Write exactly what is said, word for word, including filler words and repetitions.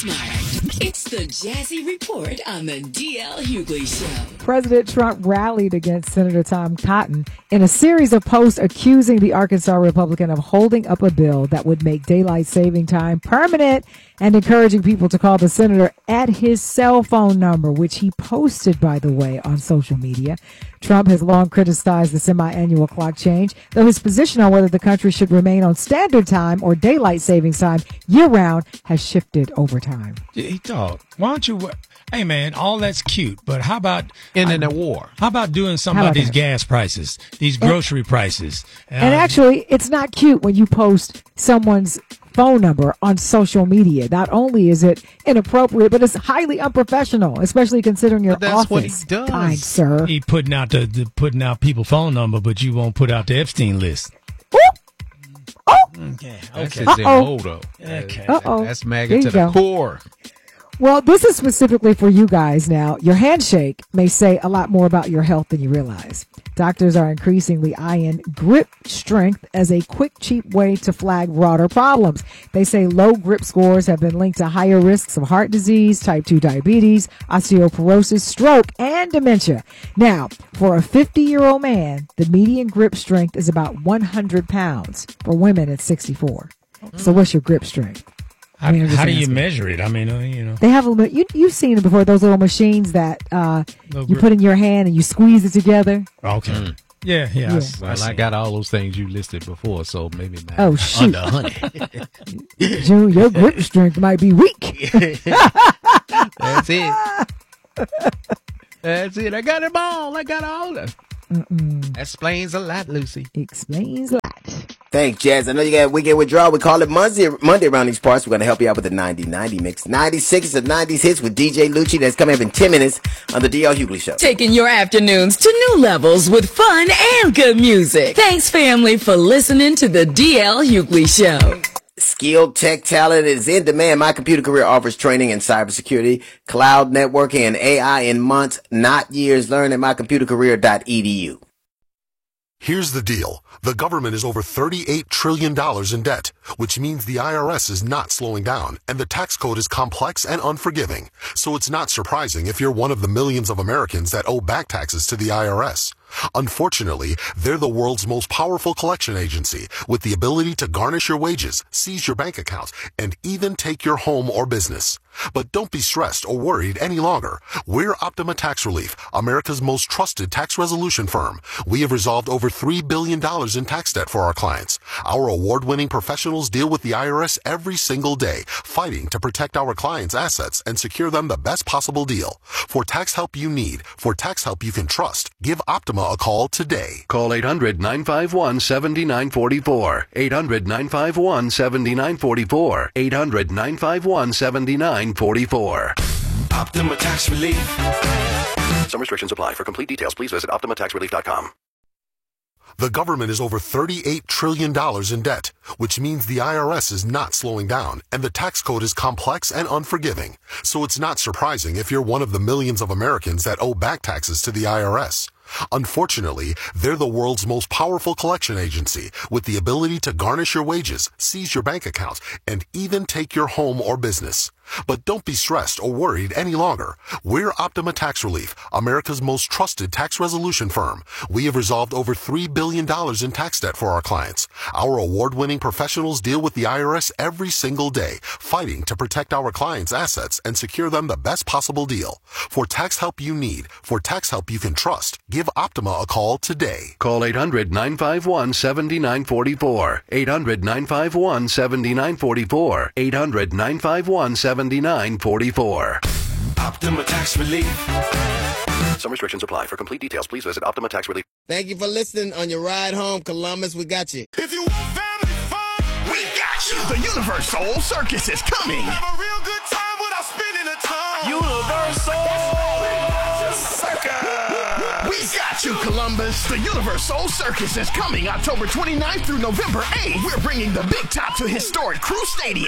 smart. It's the Jazzy Report on the D L Hughley Show. President Trump rallied against Senator Tom Cotton in a series of posts accusing the Arkansas Republican of holding up a bill that would make daylight saving time permanent and encouraging people to call the senator at his cell phone number, which he posted, by the way, on social media. Trump has long criticized the semi-annual clock change, though his position on whether the country should remain on standard time or daylight savings time year-round has shifted over time. Hey, dog, why don't you... Hey, man, all that's cute, but how about... Ending the war. How about doing something How about, about these that? gas prices, these grocery and, prices? And Um, actually, it's not cute when you post someone's phone number on social media. Not only is it inappropriate, but it's highly unprofessional, especially considering your But that's office, what he does. kind sir. He putting out the, the putting out people's phone number, but you won't put out the Epstein list. Ooh. Oh, Okay, That's okay. his M O, though. Okay. Uh-oh. That's There MAGA you to the go. core. well, this is specifically for you guys now. Your handshake may say a lot more about your health than you realize. Doctors are increasingly eyeing grip strength as a quick, cheap way to flag broader problems. They say low grip scores have been linked to higher risks of heart disease, type two diabetes, osteoporosis, stroke, and dementia. Now, for a fifty-year-old man, the median grip strength is about one hundred pounds. For women, it's sixty-four. So what's your grip strength? How, I mean, I'm just how do you asking. measure it? I mean, uh, you know. They have a little, you, you've seen it before, those little machines that uh, Little you grip. put in your hand and you squeeze it together. Okay. Mm. Yeah, yeah. I Yeah. s- I, Well, see. I got all those things you listed before, so maybe not Oh, shoot. under one hundred. June, your grip strength might be weak. That's it. That's it. I got them all. I got all of them. That explains a lot, Lucy. Explains a lot. Thanks, Jazz. I know you got weekend withdrawal. We call it Monday, Monday around these parts. We're going to help you out with the ninety ninety mix. ninety-six of nineties hits with D J Lucci. That's coming up in ten minutes on the D L Hughley Show. Taking your afternoons to new levels with fun and good music. Thanks, family, for listening to the D L Hughley Show. Skilled tech talent is in demand. My Computer Career offers training in cybersecurity, cloud networking, and A I in months, not years. Learn at my computer career dot e d u. Here's the deal. The government is over thirty-eight trillion dollars in debt, which means the I R S is not slowing down, and the tax code is complex and unforgiving. So it's not surprising if you're one of the millions of Americans that owe back taxes to the I R S. Unfortunately, they're the world's most powerful collection agency with the ability to garnish your wages, seize your bank accounts, and even take your home or business. But don't be stressed or worried any longer. We're Optima Tax Relief, America's most trusted tax resolution firm. We have resolved over three billion dollars in tax debt for our clients. Our award-winning professionals deal with the I R S every single day, fighting to protect our clients' assets and secure them the best possible deal. For tax help you need, for tax help you can trust, give Optima a call today. Call eight hundred nine five one seven nine four four. eight hundred nine five one seven nine four four. eight hundred nine five one seven nine four four. Optima Tax Relief. Some restrictions apply. For complete details, please visit optima tax relief dot com. The government is over thirty-eight trillion dollars in debt, which means the I R S is not slowing down, and the tax code is complex and unforgiving. So it's not surprising if you're one of the millions of Americans that owe back taxes to the I R S. Unfortunately, they're the world's most powerful collection agency with the ability to garnish your wages, seize your bank accounts, and even take your home or business. But don't be stressed or worried any longer. We're Optima Tax Relief, America's most trusted tax resolution firm. We have resolved over three billion dollars in tax debt for our clients. Our award-winning professionals deal with the I R S every single day, fighting to protect our clients' assets and secure them the best possible deal. For tax help you need, for tax help you can trust, give Optima a call today. Call eight hundred nine five one seven nine four four. eight hundred nine five one seven nine four four. eight hundred nine five one seven nine four four. Optima Tax Relief. Some restrictions apply. For complete details, please visit Optima Tax Relief. Thank you for listening on your ride home, Columbus. We got you. If you want family fun, we got you. The Universal Circus is coming. Have a real good time without spending a ton. Universal Circus. We got you, Columbus. The Universal Circus is coming October twenty-ninth through November eighth. We're bringing the big top to historic Crew Stadium.